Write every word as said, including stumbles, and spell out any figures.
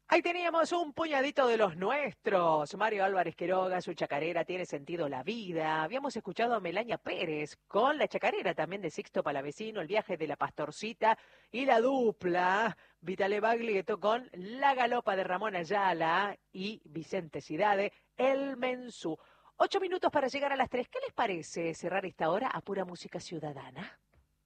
Ahí teníamos un puñadito de los nuestros. Mario Álvarez Quiroga, su chacarera Tiene Sentido la Vida. Habíamos escuchado a Melania Pérez con la chacarera también de Sixto Palavecino, El Viaje de la Pastorcita, y la dupla Vitale Baglietto con La Galopa de Ramón Ayala y Vicente Cidade, El Mensú. Ocho minutos para llegar a las tres. ¿Qué les parece cerrar esta hora a pura música ciudadana?